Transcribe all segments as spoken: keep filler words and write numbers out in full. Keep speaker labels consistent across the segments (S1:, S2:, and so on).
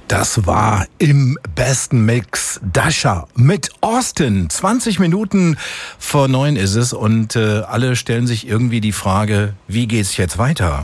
S1: Das war im besten Mix Dasha mit Austin. zwanzig Minuten vor neun ist es und äh, alle stellen sich irgendwie die Frage, wie geht's jetzt weiter?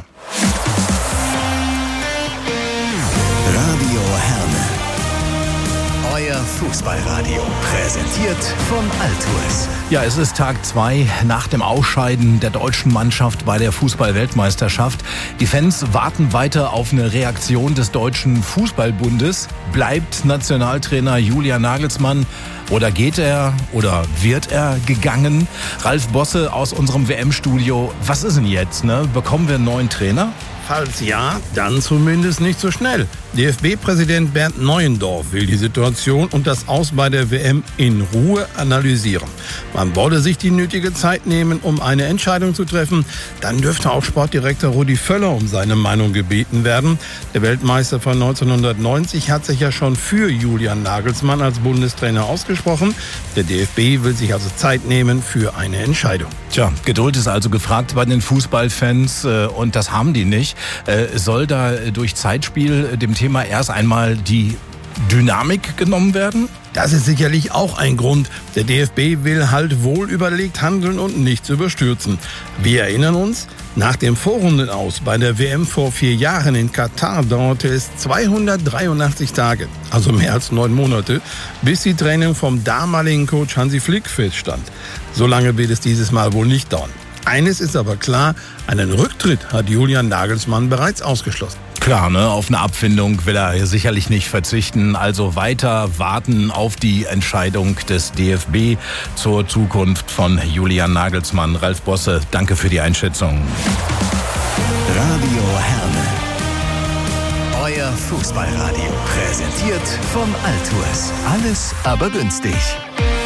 S2: Radio Herne. Euer Fußballradio. Präsentiert von Altours.
S1: Ja, es ist Tag zwei nach dem Ausscheiden der deutschen Mannschaft bei der Fußball-Weltmeisterschaft. Die Fans warten weiter auf eine Reaktion des Deutschen Fußballbundes. Bleibt Nationaltrainer Julian Nagelsmann oder geht er oder wird er gegangen? Ralf Bosse aus unserem W M-Studio. Was ist denn jetzt? Ne? Bekommen wir einen neuen Trainer?
S3: Falls ja, dann zumindest nicht so schnell. D F B-Präsident Bernd Neuendorf will die Situation und das Aus bei der W M in Ruhe analysieren. Man wolle sich die nötige Zeit nehmen, um eine Entscheidung zu treffen. Dann dürfte auch Sportdirektor Rudi Völler um seine Meinung gebeten werden. Der Weltmeister von neunzehnhundertneunzig hat sich ja schon für Julian Nagelsmann als Bundestrainer ausgesprochen. Der D F B will sich also Zeit nehmen für eine Entscheidung.
S1: Tja, Geduld ist also gefragt bei den Fußballfans und das haben die nicht. Soll da durch Zeitspiel dem Thema erst einmal die Dynamik genommen werden?
S3: Das ist sicherlich auch ein Grund. Der D F B will halt wohl überlegt handeln und nichts überstürzen. Wir erinnern uns, nach dem Vorrundenaus bei der W M vor vier Jahren in Katar dauerte es zweihundertdreiundachtzig Tage, also mehr als neun Monate, bis die Trennung vom damaligen Coach Hansi Flick feststand. So lange wird es dieses Mal wohl nicht dauern. Eines ist aber klar, einen Rücktritt hat Julian Nagelsmann bereits ausgeschlossen.
S1: Klar, ne, auf eine Abfindung will er sicherlich nicht verzichten. Also weiter warten auf die Entscheidung des D F B zur Zukunft von Julian Nagelsmann. Ralf Bosse, danke für die Einschätzung.
S2: Radio Herne. Euer Fußballradio. Präsentiert von Altours. Alles aber günstig.